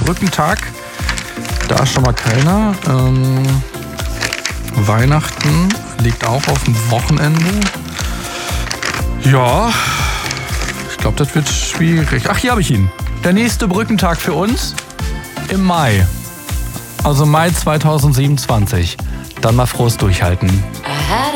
Brückentag, da ist schon mal keiner. Weihnachten liegt auch auf dem Wochenende. Ja, ich glaube, das wird schwierig. Ach, hier habe ich ihn. Der nächste Brückentag für uns im Mai. Also Mai 2027. Dann mal frohes Durchhalten.